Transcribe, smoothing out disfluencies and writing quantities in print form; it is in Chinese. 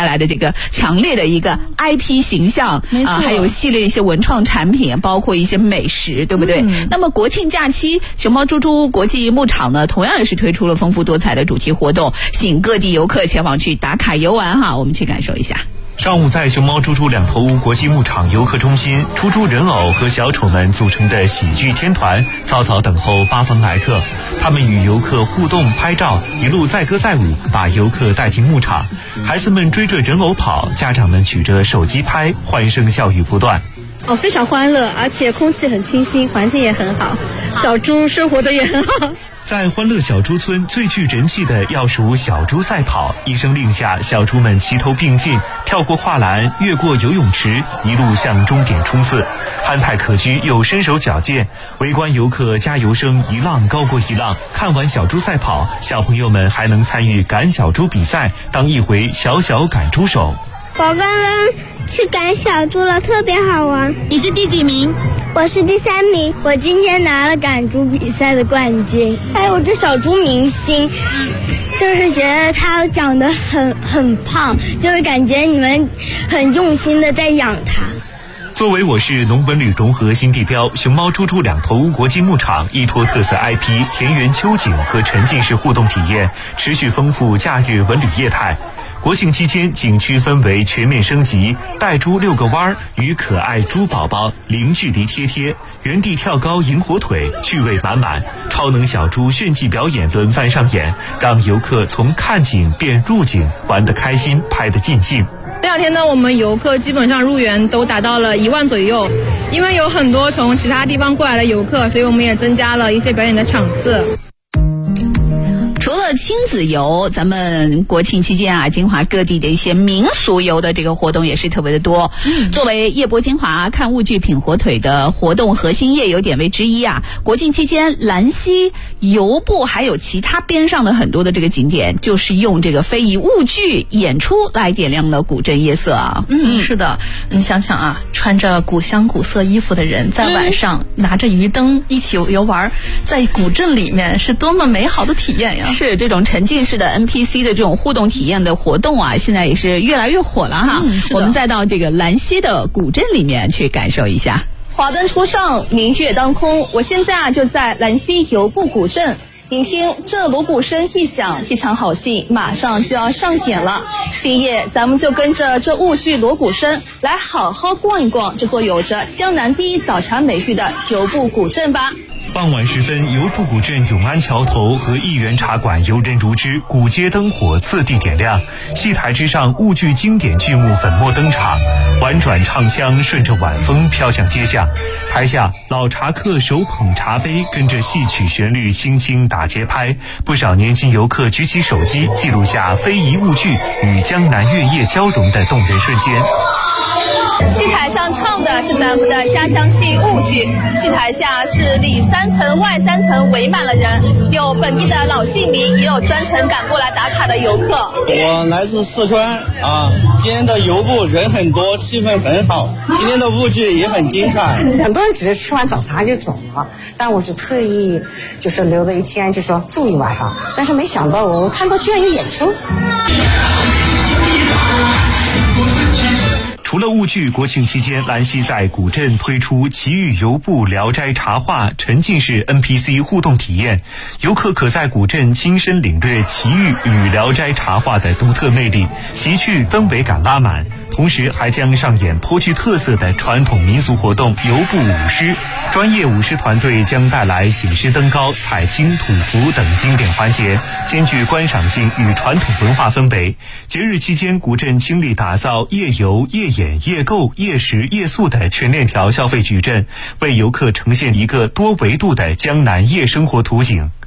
带来的这个强烈的一个 IP 形象啊，还有系列一些文创产品，包括一些美食，对不对？那么国庆假期，熊猫猪猪国际牧场呢，同样也是推出了丰富多彩的主题活动，吸引各地游客前往去打卡游玩哈。我们去感受一下。 上午在熊猫猪猪两头屋国际牧场游客中心，猪猪人偶和小丑们组成的喜剧天团早早等候八方来客，他们与游客互动拍照，一路载歌载舞，把游客带进牧场。孩子们追着人偶跑，家长们举着手机拍，欢声笑语不断。 非常欢乐，而且空气很清新，环境也很好，小猪生活的也很好。 在欢乐小猪村最具人气的要数小猪赛跑，一声令下，小猪们齐头并进，跳过跨栏，越过游泳池，一路向终点冲刺，憨态可掬又身手矫健。围观游客加油声一浪高过一浪。看完小猪赛跑，小朋友们还能参与赶小猪比赛，当一回小小赶猪手。 我刚刚去赶小猪了，特别好玩。 你是第几名？ 我是第3名，我今天拿了赶猪比赛的冠军。还有这小猪明星，就是觉得它长得很胖，就是感觉你们很用心的在养它。 作为我市农文旅融合新地标，熊猫猪猪两头屋国际牧场依托特色 IP 田园秋景和沉浸式互动体验，持续丰富假日文旅业态。国庆期间，景区氛围全面升级，带猪遛个弯儿，与可爱猪宝宝零距离贴，原地跳高迎火腿，趣味满满。超能小猪炫技表演轮番上演，让游客从看景变入景，玩得开心，拍得尽兴。 这2天呢，我们游客基本上入园都达到了1万左右，因为有很多从其他地方过来的游客，所以我们也增加了一些表演的场次。 除了亲子游，咱们国庆期间啊，金华各地的一些民俗游的这个活动也是特别的多。作为夜泊金华看物剧品火腿的活动核心夜游点位之一啊，国庆期间兰溪游步还有其他边上的很多的这个景点，就是用这个非遗物剧演出来点亮了古镇夜色啊。 是的，你想想啊，穿着古香古色衣服的人在晚上拿着鱼灯一起游玩，在古镇里面是多么美好的体验呀！ 是这种沉浸式的 NPC 的这种互动体验的活动啊，现在也是越来越火了哈。我们再到这个兰溪的古镇里面去感受一下。 华灯初上，明月当空，我现在就在兰溪游步古镇。聆听这锣鼓声一响，一场好戏马上就要上演了。今夜咱们就跟着这物剧锣鼓声来好好逛一逛这座有着江南第一早茶美誉的游步古镇吧。 傍晚时分，游步古镇永安桥头和一元茶馆游人如织，古街灯火次第点亮，戏台之上物剧经典剧目粉墨登场，婉转唱腔顺着晚风飘向街巷，台下老茶客手捧茶杯，跟着戏曲旋律轻轻打节拍，不少年轻游客举起手机记录下非遗物剧与江南月夜交融的动人瞬间。 戏台上唱的是咱们的家乡戏物剧，戏台下是里3层外3层围满了人，有本地的老戏迷，也有专程赶过来打卡的游客。 我来自四川啊，今天的游步人很多，气氛很好，今天的物剧也很精彩。 很多人只是吃完早茶就走了，但我是特意就是留了一天，就说住一晚上，但是没想到我看到居然有演出。 除了物剧，国庆期间兰溪在古镇推出奇遇游步聊斋茶话沉浸式 NPC 互动体验，游客可在古镇亲身领略奇遇与聊斋茶话的独特魅力，奇趣氛围感拉满。同时还将上演颇具特色的传统民俗活动游步舞狮，专业舞狮团队将带来写诗登高、采青、吐符等经典环节，兼具观赏性与传统文化氛围。节日期间，古镇倾力打造夜游、夜演、夜购、夜食、夜宿的全链条消费矩阵，为游客呈现一个多维度的江南夜生活图景。